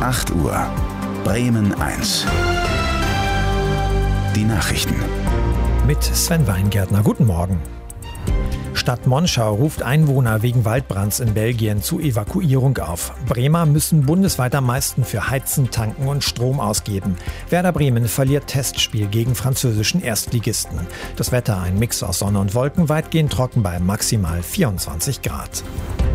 8 Uhr. Bremen 1. Die Nachrichten. Mit Sven Weingärtner. Guten Morgen. Stadt Monschau ruft Einwohner wegen Waldbrands in Belgien zur Evakuierung auf. Bremer müssen bundesweit am meisten für Heizen, Tanken und Strom ausgeben. Werder Bremen verliert Testspiel gegen französischen Erstligisten. Das Wetter ein Mix aus Sonne und Wolken, weitgehend trocken bei maximal 24 Grad.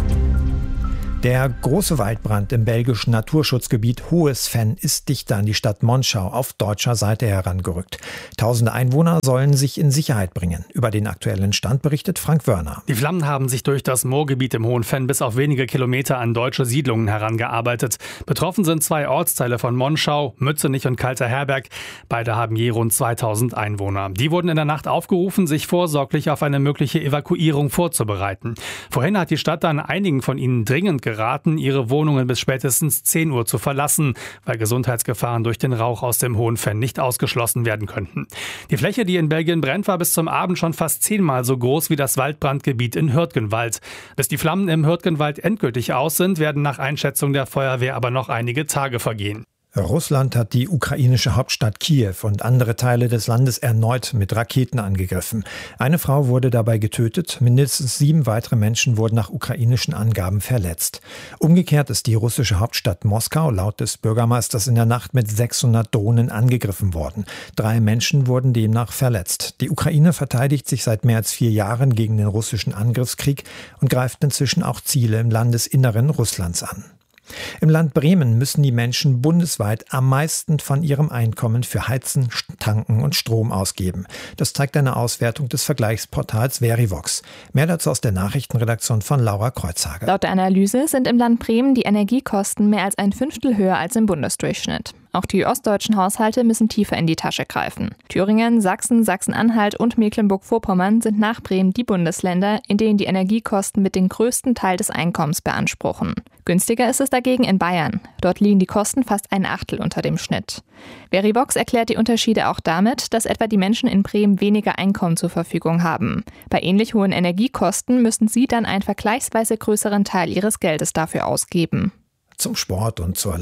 Der große Waldbrand im belgischen Naturschutzgebiet Hohes-Venn ist dichter an die Stadt Monschau auf deutscher Seite herangerückt. Tausende Einwohner sollen sich in Sicherheit bringen. Über den aktuellen Stand berichtet Frank Wörner. Die Flammen haben sich durch das Moorgebiet im Hohen-Venn bis auf wenige Kilometer an deutsche Siedlungen herangearbeitet. Betroffen sind 2 Ortsteile von Monschau, Mützenich und Kalter Herberg. Beide haben je rund 2000 Einwohner. Die wurden in der Nacht aufgerufen, sich vorsorglich auf eine mögliche Evakuierung vorzubereiten. Vorhin hat die Stadt dann einigen von ihnen dringend geraten, ihre Wohnungen bis spätestens 10 Uhr zu verlassen, weil Gesundheitsgefahren durch den Rauch aus dem Hohen-Venn nicht ausgeschlossen werden könnten. Die Fläche, die in Belgien brennt, war bis zum Abend schon fast 10-mal so groß wie das Waldbrandgebiet in Hürtgenwald. Bis die Flammen im Hürtgenwald endgültig aus sind, werden nach Einschätzung der Feuerwehr aber noch einige Tage vergehen. Russland hat die ukrainische Hauptstadt Kiew und andere Teile des Landes erneut mit Raketen angegriffen. Eine Frau wurde dabei getötet, mindestens 7 weitere Menschen wurden nach ukrainischen Angaben verletzt. Umgekehrt ist die russische Hauptstadt Moskau laut des Bürgermeisters in der Nacht mit 600 Drohnen angegriffen worden. 3 Menschen wurden demnach verletzt. Die Ukraine verteidigt sich seit mehr als 4 Jahren gegen den russischen Angriffskrieg und greift inzwischen auch Ziele im Landesinneren Russlands an. Im Land Bremen müssen die Menschen bundesweit am meisten von ihrem Einkommen für Heizen, Tanken und Strom ausgeben. Das zeigt eine Auswertung des Vergleichsportals Verivox. Mehr dazu aus der Nachrichtenredaktion von Laura Kreuzhage. Laut der Analyse sind im Land Bremen die Energiekosten mehr als ein Fünftel höher als im Bundesdurchschnitt. Auch die ostdeutschen Haushalte müssen tiefer in die Tasche greifen. Thüringen, Sachsen, Sachsen-Anhalt und Mecklenburg-Vorpommern sind nach Bremen die Bundesländer, in denen die Energiekosten mit dem größten Teil des Einkommens beanspruchen. Günstiger ist es dagegen in Bayern. Dort liegen die Kosten fast 1/8 unter dem Schnitt. Verivox erklärt die Unterschiede auch damit, dass etwa die Menschen in Bremen weniger Einkommen zur Verfügung haben. Bei ähnlich hohen Energiekosten müssen sie dann einen vergleichsweise größeren Teil ihres Geldes dafür ausgeben. Zum Sport und zur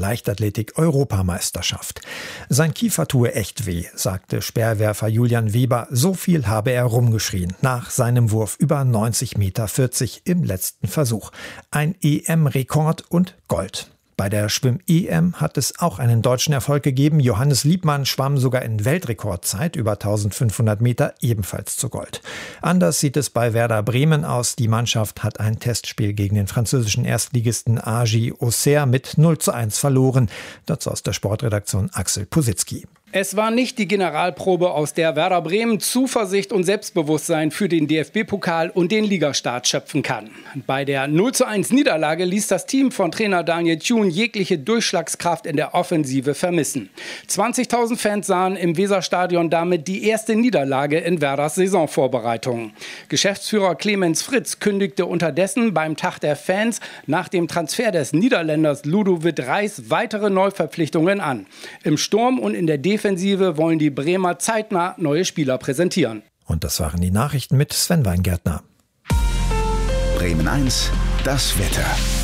Leichtathletik-Europameisterschaft. Sein Kiefer tue echt weh, sagte Speerwerfer Julian Weber. So viel habe er rumgeschrien nach seinem Wurf über 90,40 Meter im letzten Versuch. Ein EM-Rekord und Gold. Bei der Schwimm-EM hat es auch einen deutschen Erfolg gegeben. Johannes Liebmann schwamm sogar in Weltrekordzeit über 1500 Meter ebenfalls zu Gold. Anders sieht es bei Werder Bremen aus. Die Mannschaft hat ein Testspiel gegen den französischen Erstligisten AG Auxerre mit 0:1 verloren. Dazu aus der Sportredaktion Axel Positzky. Es war nicht die Generalprobe, aus der Werder Bremen Zuversicht und Selbstbewusstsein für den DFB-Pokal und den Ligastart schöpfen kann. Bei der 0:1 Niederlage ließ das Team von Trainer Daniel Thun jegliche Durchschlagskraft in der Offensive vermissen. 20.000 Fans sahen im Weserstadion damit die erste Niederlage in Werders Saisonvorbereitung. Geschäftsführer Clemens Fritz kündigte unterdessen beim Tag der Fans nach dem Transfer des Niederländers Ludovic Reis weitere Neuverpflichtungen an. Im Sturm und in der Defensive wollen die Bremer zeitnah neue Spieler präsentieren. Und das waren die Nachrichten mit Sven Weingärtner. Bremen 1, das Wetter.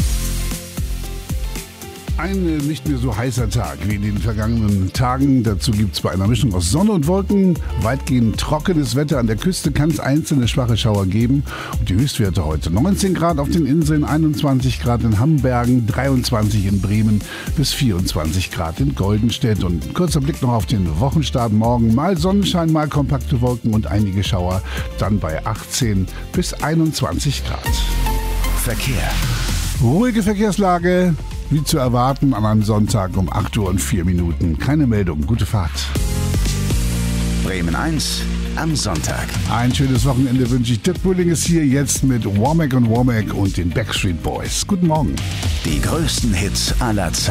Ein nicht mehr so heißer Tag wie in den vergangenen Tagen. Dazu gibt es bei einer Mischung aus Sonne und Wolken weitgehend trockenes Wetter. An der Küste kann es einzelne schwache Schauer geben. Und die Höchstwerte heute 19 Grad auf den Inseln, 21 Grad in Hambergen, 23 in Bremen bis 24 Grad in Goldenstedt. Und ein kurzer Blick noch auf den Wochenstart morgen. Mal Sonnenschein, mal kompakte Wolken und einige Schauer. Dann bei 18 bis 21 Grad. Verkehr. Ruhige Verkehrslage. Wie zu erwarten, an einem Sonntag um 8:04 Uhr. Keine Meldung, gute Fahrt. Bremen 1 am Sonntag. Ein schönes Wochenende wünsche ich. Dirk Bulling ist hier jetzt mit Womack und den Backstreet Boys. Guten Morgen. Die größten Hits aller Zeiten.